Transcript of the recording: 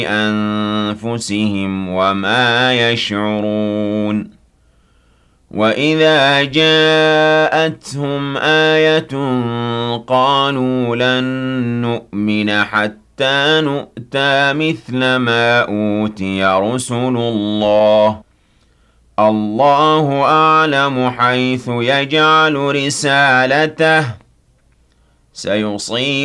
أنفسهم وما يشعرون وإذا جاءتهم آية قالوا لن نؤمن حتى نؤتى مثل ما أوتي رسل الله الله أعلم حيث يجعل رسالته سيصيب